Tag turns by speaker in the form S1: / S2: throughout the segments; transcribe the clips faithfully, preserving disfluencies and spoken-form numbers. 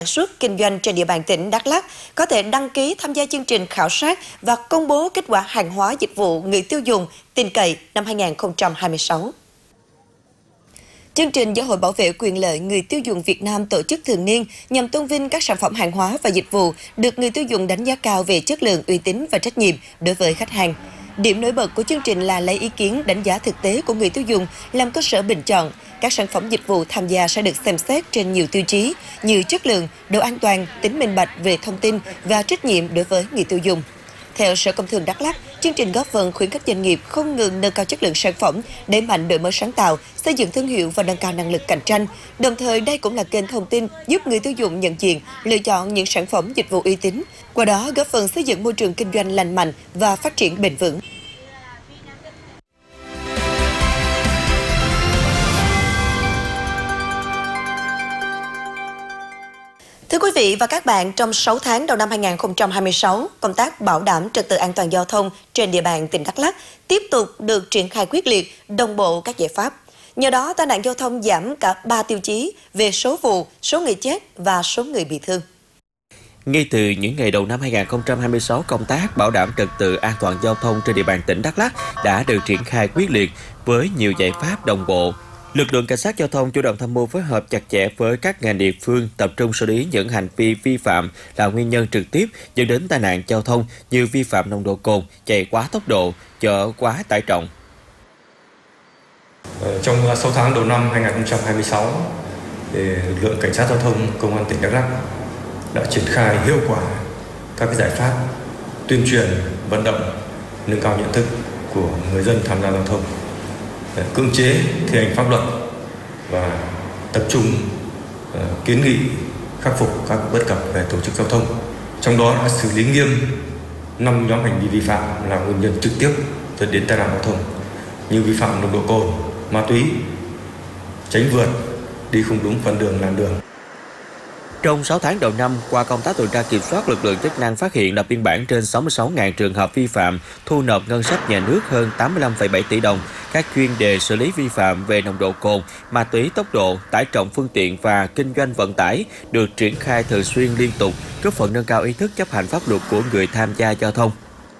S1: sản xuất kinh doanh trên địa bàn tỉnh Đắk Lắk có thể đăng ký tham gia chương trình khảo sát và công bố kết quả hàng hóa dịch vụ người tiêu dùng tin cậy năm hai nghìn không trăm hai mươi sáu. Chương trình do Hội Bảo vệ quyền lợi người tiêu dùng Việt Nam tổ chức thường niên nhằm tôn vinh các sản phẩm hàng hóa và dịch vụ được người tiêu dùng đánh giá cao về chất lượng, uy tín và trách nhiệm đối với khách hàng. Điểm nổi bật của chương trình là lấy ý kiến đánh giá thực tế của người tiêu dùng làm cơ sở bình chọn. Các sản phẩm dịch vụ tham gia sẽ được xem xét trên nhiều tiêu chí như chất lượng, độ an toàn, tính minh bạch về thông tin và trách nhiệm đối với người tiêu dùng. Theo Sở Công Thương Đắk Lắk, chương trình góp phần khuyến khích doanh nghiệp không ngừng nâng cao chất lượng sản phẩm, đẩy mạnh đổi mới sáng tạo, xây dựng thương hiệu và nâng cao năng lực cạnh tranh. Đồng thời, đây cũng là kênh thông tin giúp người tiêu dùng nhận diện, lựa chọn những sản phẩm dịch vụ uy tín, qua đó góp phần xây dựng môi trường kinh doanh lành mạnh và phát triển bền vững. Thưa quý vị và các bạn, trong sáu tháng đầu năm hai nghìn không trăm hai mươi sáu, công tác bảo đảm trật tự an toàn giao thông trên địa bàn tỉnh Đắk Lắk tiếp tục được triển khai quyết liệt, đồng bộ các giải pháp. Nhờ đó, tai nạn giao thông giảm cả ba tiêu chí về số vụ, số người chết và số người bị thương.
S2: Ngay từ những ngày đầu năm hai nghìn không trăm hai mươi sáu, công tác bảo đảm trật tự an toàn giao thông trên địa bàn tỉnh Đắk Lắk đã được triển khai quyết liệt với nhiều giải pháp đồng bộ. Lực lượng cảnh sát giao thông chủ động tham mưu phối hợp chặt chẽ với các ngành địa phương, tập trung xử lý những hành vi vi phạm là nguyên nhân trực tiếp dẫn đến tai nạn giao thông như vi phạm nồng độ cồn, chạy quá tốc độ, chở quá tải trọng.
S3: Trong sáu tháng đầu năm hai nghìn không trăm hai mươi sáu, lực lượng cảnh sát giao thông công an tỉnh Đắk Lắk đã triển khai hiệu quả các giải pháp tuyên truyền, vận động, nâng cao nhận thức của người dân tham gia giao thông, cưỡng chế thi hành pháp luật và tập trung uh, kiến nghị khắc phục các bất cập về tổ chức giao thông. Trong đó đã xử lý nghiêm năm nhóm hành vi vi phạm là nguyên nhân trực tiếp dẫn đến tai nạn giao thông như vi phạm nồng độ cồn, ma túy, tránh vượt, đi không đúng phần đường làn đường.
S2: Trong sáu tháng đầu năm, qua công tác tuần tra kiểm soát, lực lượng chức năng phát hiện lập biên bản trên sáu mươi sáu nghìn trường hợp vi phạm, thu nộp ngân sách nhà nước hơn tám mươi lăm phẩy bảy tỷ đồng. Các chuyên đề xử lý vi phạm về nồng độ cồn, ma túy, tốc độ, tải trọng phương tiện và kinh doanh vận tải được triển khai thường xuyên liên tục, góp phần nâng cao ý thức chấp hành pháp luật của người tham gia giao thông.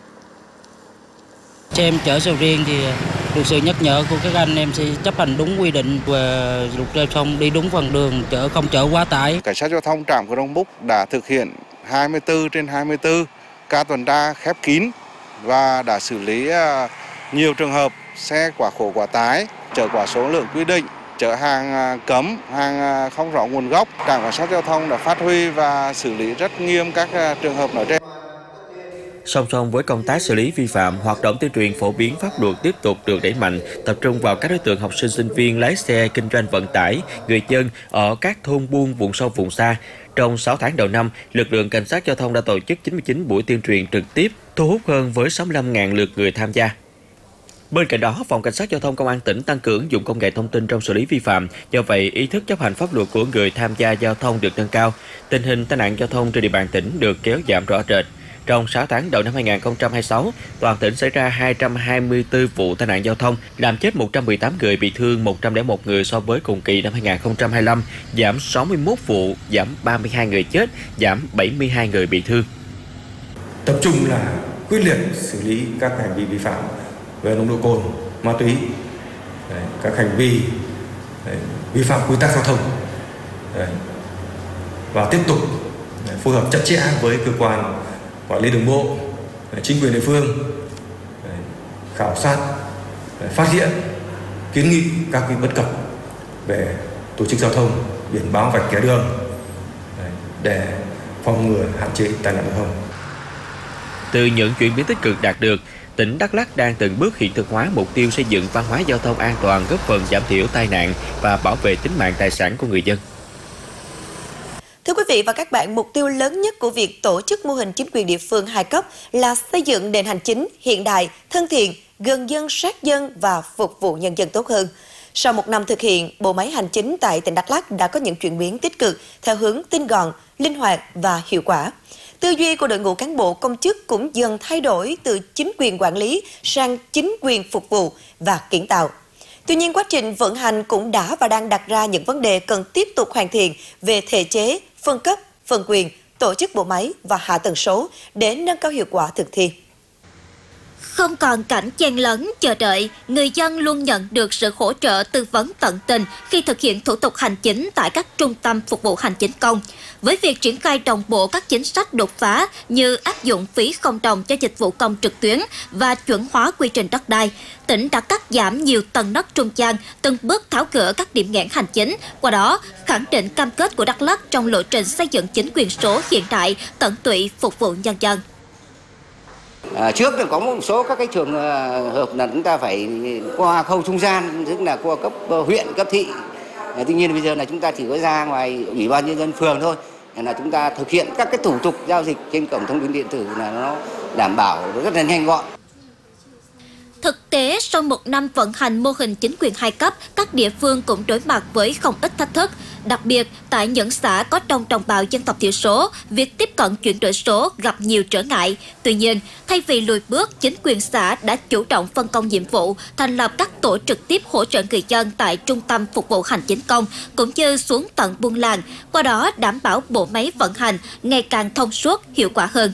S4: Xe em chở sầu riêng thì được sự nhắc nhở của các anh em sẽ chấp hành đúng quy định về luật giao thông, đi đúng phần đường, chở không chở quá tải.
S5: Cảnh sát giao thông trạm Crong Búc đã thực hiện hai mươi tư trên hai mươi tư ca tuần tra khép kín và đã xử lý nhiều trường hợp xe quá khổ quá tải, chở quá số lượng quy định, chở hàng cấm, hàng không rõ nguồn gốc. Trạm cảnh sát giao thông đã phát huy và xử lý rất nghiêm các trường hợp nói trên.
S2: Song song với công tác xử lý vi phạm, hoạt động tuyên truyền phổ biến pháp luật tiếp tục được đẩy mạnh, tập trung vào các đối tượng học sinh, sinh viên, lái xe, kinh doanh vận tải, người dân ở các thôn buôn, vùng sâu, vùng xa. Trong sáu tháng đầu năm, lực lượng cảnh sát giao thông đã tổ chức chín mươi chín buổi tuyên truyền trực tiếp, thu hút hơn với sáu mươi lăm nghìn lượt người tham gia. Bên cạnh đó, Phòng Cảnh sát Giao thông Công an tỉnh tăng cường ứng dụng công nghệ thông tin trong xử lý vi phạm. Do vậy, ý thức chấp hành pháp luật của người tham gia giao thông được nâng cao. Tình hình tai nạn giao thông trên địa bàn tỉnh được kéo giảm rõ rệt. Trong sáu tháng đầu năm hai nghìn không trăm hai mươi sáu, toàn tỉnh xảy ra hai trăm hai mươi tư vụ tai nạn giao thông, làm chết một trăm mười tám người, bị thương một trăm lẻ một người so với cùng kỳ năm hai nghìn không trăm hai mươi lăm, giảm sáu mươi mốt vụ, giảm ba mươi hai người chết, giảm bảy mươi hai người bị thương.
S3: Tập trung là quyết liệt xử lý các hành vi vi phạm về nồng độ cồn, ma túy, đấy, các hành vi đấy, vi phạm quy tắc giao thông, đấy, và tiếp tục đấy, phối hợp chặt chẽ với cơ quan quản lý đường bộ, chính quyền địa phương, khảo sát, phát hiện, kiến nghị các cái bất cập về tổ chức giao thông, biển báo vạch kẻ đường để phòng ngừa, hạn chế tai nạn giao thông.
S2: Từ những chuyển biến tích cực đạt được, tỉnh Đắk Lắk đang từng bước hiện thực hóa mục tiêu xây dựng văn hóa giao thông an toàn, góp phần giảm thiểu tai nạn và bảo vệ tính mạng tài sản của người dân.
S1: Thưa quý vị và các bạn, mục tiêu lớn nhất của việc tổ chức mô hình chính quyền địa phương hai cấp là xây dựng nền hành chính hiện đại, thân thiện, gần dân, sát dân và phục vụ nhân dân tốt hơn. Sau một năm thực hiện, bộ máy hành chính tại tỉnh Đắk Lắk đã có những chuyển biến tích cực theo hướng tinh gọn, linh hoạt và hiệu quả. Tư duy của đội ngũ cán bộ công chức cũng dần thay đổi từ chính quyền quản lý sang chính quyền phục vụ và kiến tạo. Tuy nhiên, quá trình vận hành cũng đã và đang đặt ra những vấn đề cần tiếp tục hoàn thiện về thể chế, phân cấp, phân quyền, tổ chức bộ máy và hạ tầng số để nâng cao hiệu quả thực thi.
S6: Không còn cảnh chen lấn, chờ đợi, người dân luôn nhận được sự hỗ trợ tư vấn tận tình khi thực hiện thủ tục hành chính tại các trung tâm phục vụ hành chính công. Với việc triển khai đồng bộ các chính sách đột phá như áp dụng phí không đồng cho dịch vụ công trực tuyến và chuẩn hóa quy trình đất đai, tỉnh đã cắt giảm nhiều tầng nấc trung gian, từng bước tháo gỡ các điểm nghẽn hành chính, qua đó khẳng định cam kết của Đắk Lắk trong lộ trình xây dựng chính quyền số hiện đại, tận tụy phục vụ nhân dân.
S7: À, trước thì có một số các cái trường hợp là chúng ta phải qua khâu trung gian, tức là qua cấp huyện, cấp thị. À, tuy nhiên bây giờ là chúng ta chỉ có ra ngoài ủy ban nhân dân phường thôi, là chúng ta thực hiện các cái thủ tục giao dịch trên cổng thông tin điện tử là nó đảm bảo rất là nhanh gọn.
S6: Thực tế, sau một năm vận hành mô hình chính quyền hai cấp, các địa phương cũng đối mặt với không ít thách thức. Đặc biệt, tại những xã có đông đồng bào dân tộc thiểu số, việc tiếp cận chuyển đổi số gặp nhiều trở ngại. Tuy nhiên, thay vì lùi bước, chính quyền xã đã chủ động phân công nhiệm vụ, thành lập các tổ trực tiếp hỗ trợ người dân tại trung tâm phục vụ hành chính công, cũng như xuống tận buôn làng, qua đó đảm bảo bộ máy vận hành ngày càng thông suốt, hiệu quả hơn.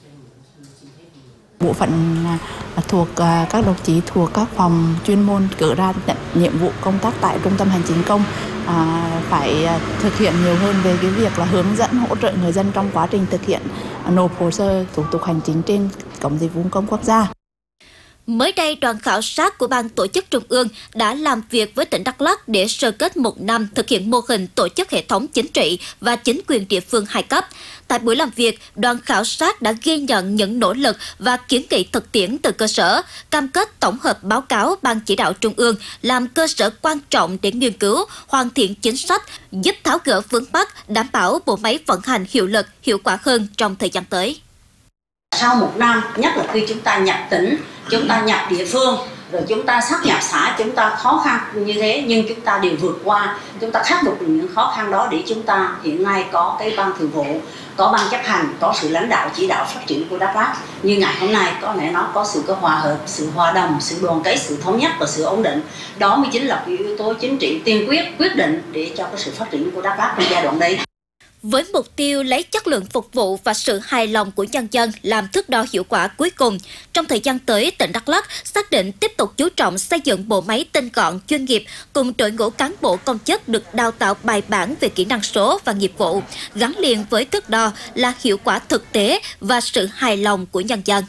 S8: Bộ phận thuộc các đồng chí thuộc các phòng chuyên môn cử ra nhận nhiệm vụ công tác tại trung tâm hành chính công à, phải thực hiện nhiều hơn về cái việc là hướng dẫn hỗ trợ người dân trong quá trình thực hiện nộp hồ sơ thủ tục hành chính trên cổng dịch vụ công quốc gia.
S6: Mới đây, đoàn khảo sát của Ban Tổ chức Trung ương đã làm việc với tỉnh Đắk Lắk để sơ kết một năm thực hiện mô hình tổ chức hệ thống chính trị và chính quyền địa phương hai cấp. Tại buổi làm việc, đoàn khảo sát đã ghi nhận những nỗ lực và kiến nghị thực tiễn từ cơ sở, cam kết tổng hợp báo cáo Ban Chỉ đạo Trung ương làm cơ sở quan trọng để nghiên cứu, hoàn thiện chính sách, giúp tháo gỡ vướng mắc, đảm bảo bộ máy vận hành hiệu lực, hiệu quả hơn trong thời gian tới.
S9: Sau một năm, nhất là khi chúng ta nhập tỉnh, chúng ta nhập địa phương, rồi chúng ta sáp nhập xã, chúng ta khó khăn như thế, nhưng chúng ta đều vượt qua, chúng ta khắc phục được những khó khăn đó để chúng ta hiện nay có cái ban thường vụ, có ban chấp hành, có sự lãnh đạo chỉ đạo phát triển của Đắk Lắk. Như ngày hôm nay có lẽ nó có sự có hòa hợp, sự hòa đồng, sự đoàn kết, sự thống nhất và sự ổn định. Đó mới chính là cái yếu tố chính trị tiên quyết, quyết định để cho cái sự phát triển của Đắk Lắk trong giai đoạn đây.
S6: Với mục tiêu lấy chất lượng phục vụ và sự hài lòng của nhân dân làm thước đo hiệu quả cuối cùng, trong thời gian tới, tỉnh Đắk Lắk xác định tiếp tục chú trọng xây dựng bộ máy tinh gọn, chuyên nghiệp cùng đội ngũ cán bộ công chức được đào tạo bài bản về kỹ năng số và nghiệp vụ, gắn liền với thước đo là hiệu quả thực tế và sự hài lòng của nhân dân.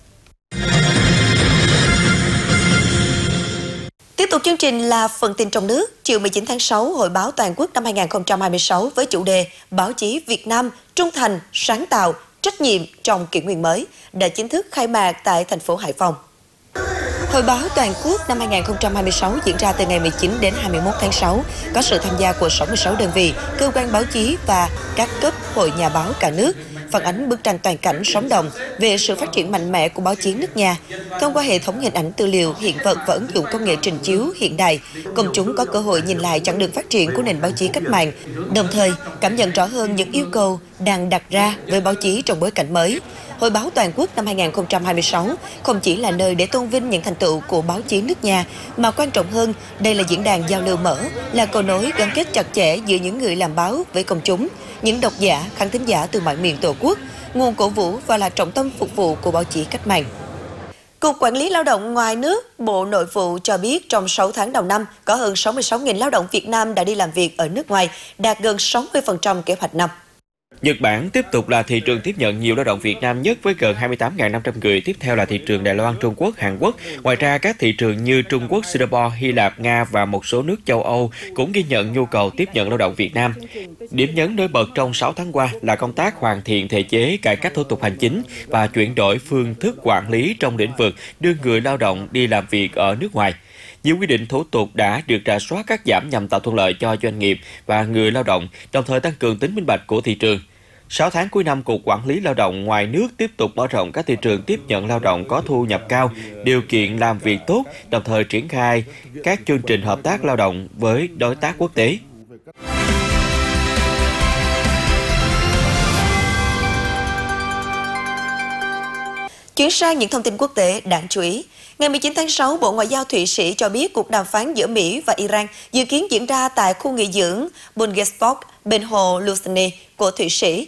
S1: Tiếp tục chương trình là phần tin trong nước. Chiều mười chín tháng sáu, Hội báo Toàn quốc năm hai nghìn không trăm hai mươi sáu với chủ đề Báo chí Việt Nam trung thành, sáng tạo, trách nhiệm trong kỷ nguyên mới đã chính thức khai mạc tại thành phố Hải Phòng. Hội báo Toàn quốc năm hai nghìn không trăm hai mươi sáu diễn ra từ ngày mười chín đến hai mươi mốt tháng sáu, có sự tham gia của sáu mươi sáu đơn vị, cơ quan báo chí và các cấp hội nhà báo cả nước, phản ánh bức tranh toàn cảnh sống động về sự phát triển mạnh mẽ của báo chí nước nhà. Thông qua hệ thống hình ảnh tư liệu, hiện vật và ứng dụng công nghệ trình chiếu hiện đại, công chúng có cơ hội nhìn lại chặng đường phát triển của nền báo chí cách mạng, đồng thời cảm nhận rõ hơn những yêu cầu đang đặt ra với báo chí trong bối cảnh mới. Hội báo Toàn quốc năm hai nghìn không trăm hai mươi sáu không chỉ là nơi để tôn vinh những thành tựu của báo chí nước nhà, mà quan trọng hơn, đây là diễn đàn giao lưu mở, là cầu nối gắn kết chặt chẽ giữa những người làm báo với công chúng, những độc giả, khán thính giả từ mọi miền Tổ quốc, nguồn cổ vũ và là trọng tâm phục vụ của báo chí cách mạng. Cục Quản lý Lao động ngoài nước, Bộ Nội vụ cho biết trong sáu tháng đầu năm, có hơn sáu mươi sáu nghìn lao động Việt Nam đã đi làm việc ở nước ngoài, đạt gần sáu mươi phần trăm kế hoạch năm.
S2: Nhật Bản tiếp tục là thị trường tiếp nhận nhiều lao động Việt Nam nhất với gần hai mươi tám nghìn năm trăm người, tiếp theo là thị trường Đài Loan, Trung Quốc, Hàn Quốc. Ngoài ra, các thị trường như Trung Quốc, Singapore, Hy Lạp, Nga và một số nước châu Âu cũng ghi nhận nhu cầu tiếp nhận lao động Việt Nam. Điểm nhấn nổi bật trong sáu tháng qua là công tác hoàn thiện thể chế, cải cách thủ tục hành chính và chuyển đổi phương thức quản lý trong lĩnh vực đưa người lao động đi làm việc ở nước ngoài. Nhiều quy định thủ tục đã được rà soát cắt giảm nhằm tạo thuận lợi cho doanh nghiệp và người lao động, đồng thời tăng cường tính minh bạch của thị trường. sáu tháng cuối năm, Cục Quản lý Lao động ngoài nước tiếp tục mở rộng các thị trường tiếp nhận lao động có thu nhập cao, điều kiện làm việc tốt, đồng thời triển khai các chương trình hợp tác lao động với đối tác quốc tế.
S1: Chuyển sang những thông tin quốc tế đáng chú ý. Ngày mười chín tháng sáu, Bộ Ngoại giao Thụy Sĩ cho biết cuộc đàm phán giữa Mỹ và Iran dự kiến diễn ra tại khu nghỉ dưỡng Bungesborg bên hồ Lucerne của Thụy Sĩ